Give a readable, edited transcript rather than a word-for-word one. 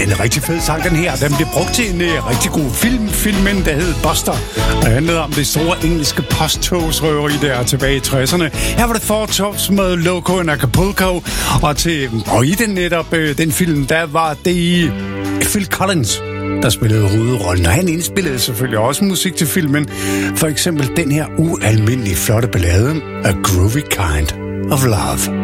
den er rigtig fed sang, den her. Den blev brugt til en rigtig god film. Filmen, der hed Buster, og handlede om det store engelske posttogsrøveri der tilbage i 60'erne. Her var det Four Tops med Loco in Acapulco, og i den netop, den film, der var det Phil Collins, der spillede hovedrollen, og han indspillede selvfølgelig også musik til filmen. For eksempel den her ualmindelig flotte ballade, A Groovy Kind of Love.